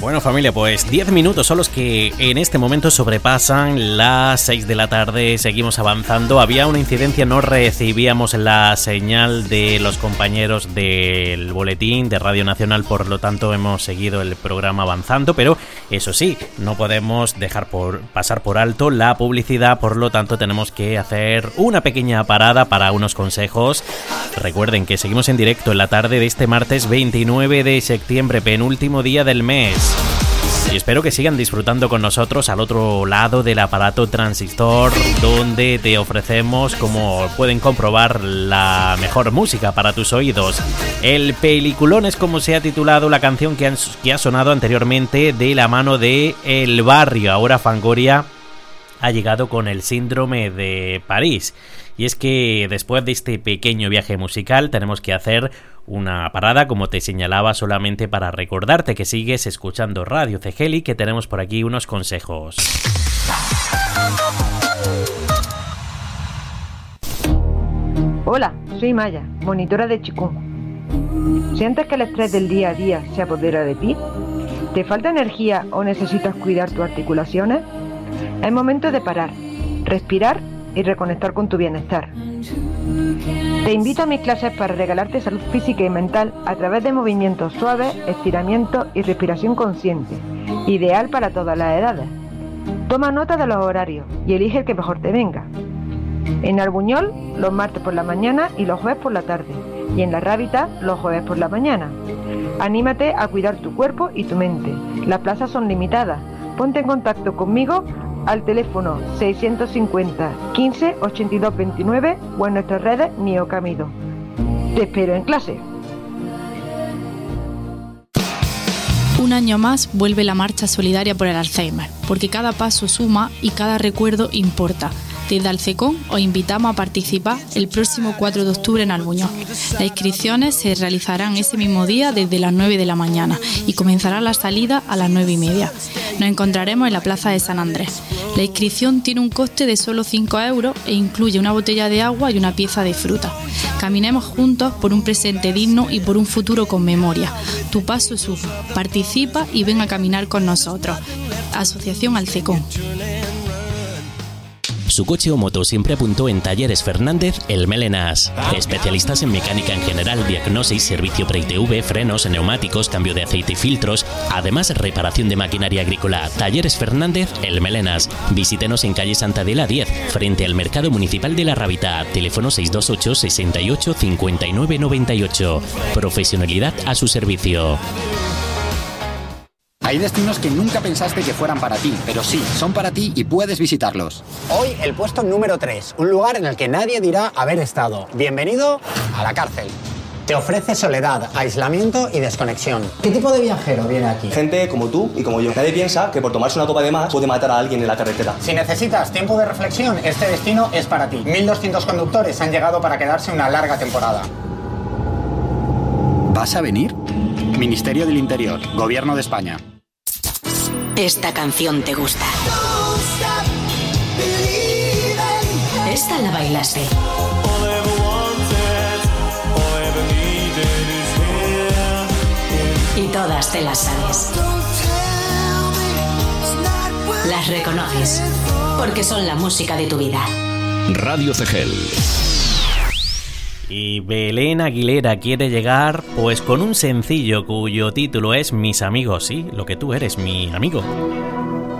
Bueno, familia, pues 10 minutos son los que en este momento sobrepasan las 6 de la tarde. Seguimos avanzando. Había una incidencia, no recibíamos la señal de los compañeros del boletín de Radio Nacional, por lo tanto hemos seguido el programa avanzando, pero eso sí, no podemos dejar pasar por alto la publicidad, por lo tanto tenemos que hacer una pequeña parada para unos consejos. Recuerden que seguimos en directo en la tarde de este martes 29 de septiembre, penúltimo día del mes. Y espero que sigan disfrutando con nosotros al otro lado del aparato transistor, donde te ofrecemos, como pueden comprobar, la mejor música para tus oídos. El peliculón es como se ha titulado la canción que ha sonado anteriormente, de la mano de El Barrio. Ahora Fangoria ha llegado con el síndrome de París. Y es que después de este pequeño viaje musical tenemos que hacer una parada, como te señalaba, solamente para recordarte que sigues escuchando Radio CGL y que tenemos por aquí unos consejos. Hola, soy Maya, monitora de Qigong. ¿Sientes que el estrés del día a día se apodera de ti? ¿Te falta energía o necesitas cuidar tus articulaciones? Es momento de parar, respirar y reconectar con tu bienestar. Te invito a mis clases para regalarte salud física y mental a través de movimientos suaves, estiramientos y respiración consciente, ideal para todas las edades. Toma nota de los horarios y elige el que mejor te venga. En Arbuñol, los martes por la mañana y los jueves por la tarde, y en La Rábita, los jueves por la mañana. Anímate a cuidar tu cuerpo y tu mente. Las plazas son limitadas. Ponte en contacto conmigo al teléfono 650 15 82 29 o en nuestras redes Niocamido. Te espero en clase. Un año más vuelve la marcha solidaria por el Alzheimer, porque cada paso suma y cada recuerdo importa. Desde Alcecón os invitamos a participar el próximo 4 de octubre en Arbuñol. Las inscripciones se realizarán ese mismo día desde las 9 de la mañana y comenzará la salida a las 9:30. Nos encontraremos en la Plaza de San Andrés. La inscripción tiene un coste de solo 5 € e incluye una botella de agua y una pieza de fruta. Caminemos juntos por un presente digno y por un futuro con memoria. Tu paso es uno. Participa y ven a caminar con nosotros. Asociación Alcecón. Su coche o moto siempre apuntó en Talleres Fernández El Melenas. Especialistas en mecánica en general, diagnosis, servicio pre-ITV, frenos, neumáticos, cambio de aceite y filtros. Además, reparación de maquinaria agrícola. Talleres Fernández El Melenas. Visítenos en calle Santa Adela 10, frente al Mercado Municipal de La Rábita. Teléfono 628 68 59 98. Profesionalidad a su servicio. Hay destinos que nunca pensaste que fueran para ti, pero sí, son para ti y puedes visitarlos. Hoy el puesto número 3, un lugar en el que nadie dirá haber estado. Bienvenido a la cárcel. Te ofrece soledad, aislamiento y desconexión. ¿Qué tipo de viajero viene aquí? Gente como tú y como yo. Nadie piensa que por tomarse una copa de más puede matar a alguien en la carretera. Si necesitas tiempo de reflexión, este destino es para ti. 1.200 conductores han llegado para quedarse una larga temporada. ¿Vas a venir? Ministerio del Interior, Gobierno de España. Esta canción te gusta. Esta la bailaste. Y todas te las sabes. Las reconoces, porque son la música de tu vida. Radio CGL. Y Belén Aguilera quiere llegar pues con un sencillo cuyo título es Mis amigos, sí, lo que tú eres, mi amigo.